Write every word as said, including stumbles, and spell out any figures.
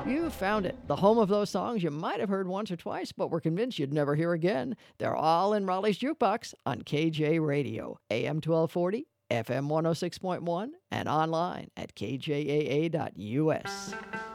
You found it. The home of those songs you might have heard once or twice, but were convinced you'd never hear again. They're all in Raleigh's Jukebox on K J Radio, A M twelve forty, F M one oh six point one, and online at K J A A dot U S.